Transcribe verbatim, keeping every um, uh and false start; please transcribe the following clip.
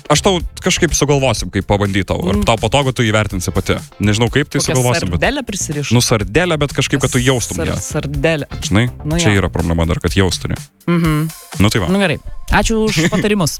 aš tau kažkaip sugalvosim, kaip pabandyti tau. Ar tau patogu, tu įvertinsi pati. Nežinau, kaip tai sugalvosim. Kokią sardelę prisiriš? Nu, sardelę, bet kažkaip, kad tu jaustum ją. Sardelę. Žinai, nu, čia jo. yra problema dar, kad jausturi. Mhm. Nu, tai va. Nu, gerai. Ačiū už patarimus.